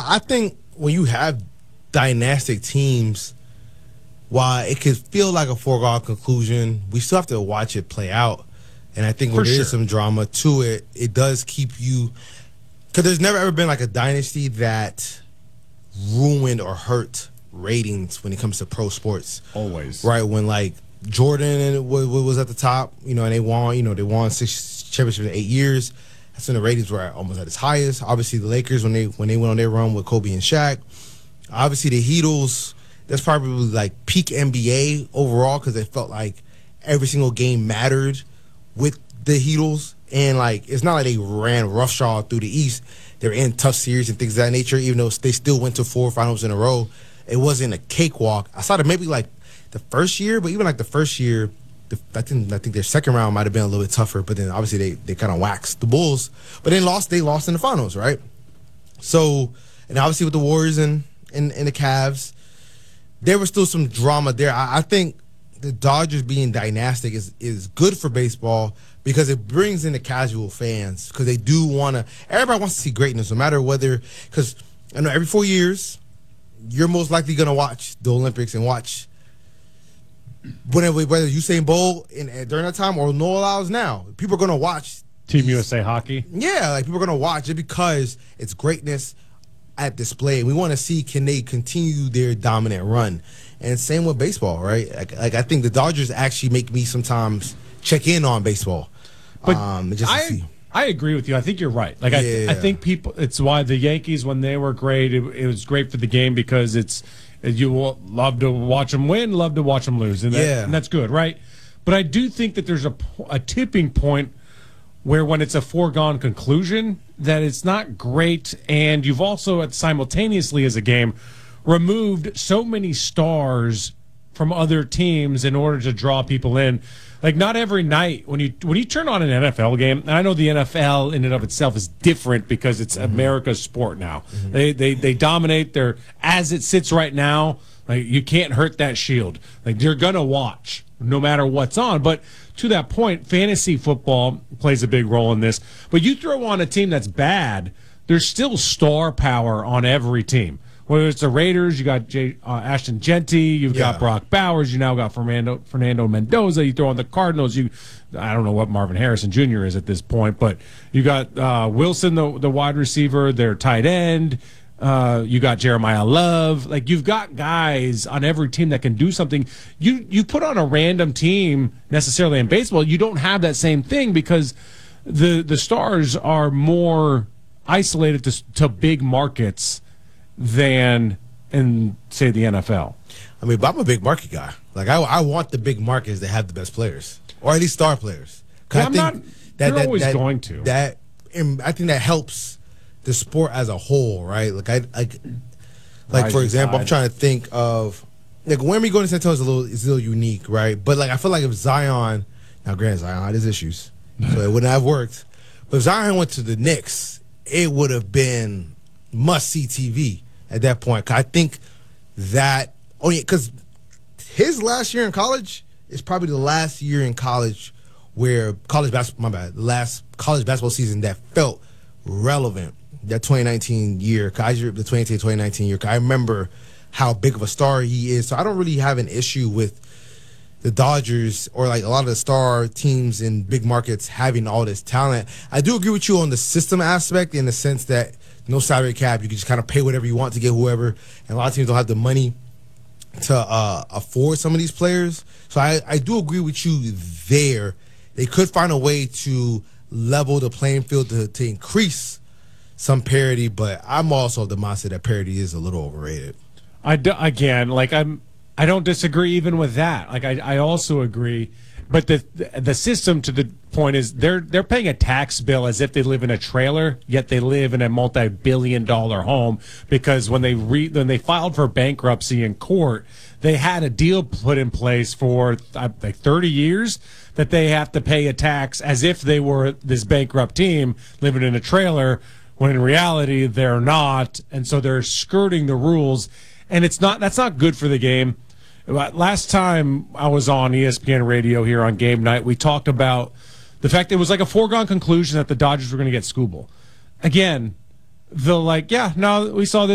I think when you have dynastic teams, while it could feel like a foregone conclusion, we still have to watch it play out. And I think when there is some drama to it, it does keep you. Because there's never ever been like a dynasty that ruined or hurt ratings when it comes to pro sports. Always. Right? When like Jordan was at the top, and they won 6 championships in 8 years. That's when the ratings were almost at its highest. Obviously, the Lakers when they went on their run with Kobe and Shaq. Obviously, the Heatles. That's probably like peak NBA overall because it felt like every single game mattered with the Heatles, and like it's not like they ran roughshod through the East. They were in tough series and things of that nature. Even though they still went to 4 finals in a row, it wasn't a cakewalk. I saw it maybe like the first year, but even like the first year. I think their second round might have been a little bit tougher, but then obviously they kind of waxed the Bulls, but then they lost in the finals, right? So, and obviously with the Warriors and the Cavs, there was still some drama there. I think the Dodgers being dynastic is good for baseball because it brings in the casual fans because they do everybody wants to see greatness no matter whether, because I know every 4 years you're most likely going to watch the Olympics and watch whether Usain Bolt during that time or Noah Lyles now, people are going to watch Team USA hockey. Yeah, like people are going to watch it because it's greatness at display. We want to see can they continue their dominant run, and same with baseball, right? Like I think the Dodgers actually make me sometimes check in on baseball. But I agree with you. I think you're right. Like I think people. It's why the Yankees when they were great, it was great for the game because you will love to watch them win, love to watch them lose, and that's good, right? But I do think that there's a tipping point where when it's a foregone conclusion that it's not great, and you've also simultaneously as a game removed so many stars from other teams in order to draw people in. Like not every night when you turn on an NFL game, and I know the NFL in and of itself is different because it's America's sport now. They dominate as it sits right now. Like you can't hurt that shield. Like you're gonna watch no matter what's on. But to that point, fantasy football plays a big role in this. But you throw on a team that's bad, there's still star power on every team. Whether it's the Raiders, you got Ashton Genty, you've got Brock Bowers, you now got Fernando Mendoza. You throw on the Cardinals, I don't know what Marvin Harrison Jr. is at this point, but you got Wilson, the wide receiver, their tight end. You got Jeremiah Love. Like you've got guys on every team that can do something. You put on a random team necessarily in baseball, you don't have that same thing because the stars are more isolated to big markets than in, say, the NFL. I mean, but I'm a big market guy. Like, I want the big markets that have the best players, or at least star players. I think you're always going to. I think that helps the sport as a whole, right? Like for example, I'm trying to think of like when we go to San Antonio is a little unique, right? But like I feel like if Zion, now granted Zion had his issues, so it wouldn't have worked. But if Zion went to the Knicks, it would have been must-see TV at that point. I think that because his last year in college is probably the last year in college where the last college basketball season that felt relevant. That 2019 year, the 2019 year. I remember how big of a star he is. So I don't really have an issue with the Dodgers or like a lot of the star teams in big markets having all this talent. I do agree with you on the system aspect in the sense that no salary cap. You can just kind of pay whatever you want to get whoever. And a lot of teams don't have the money to afford some of these players. So I do agree with you there. They could find a way to level the playing field to increase some parity, but I'm also of the mindset that parity is a little overrated. I don't disagree even with that. Like I also agree, but the system to the point is they're paying a tax bill as if they live in a trailer, yet they live in a multi-billion-dollar home because when they filed for bankruptcy in court, they had a deal put in place for like 30 years that they have to pay a tax as if they were this bankrupt team living in a trailer, when in reality they're not, and so they're skirting the rules, and that's not good for the game. Last time I was on ESPN Radio here on game night, we talked about the fact that it was like a foregone conclusion that the Dodgers were going to get Skubal. Again, we saw this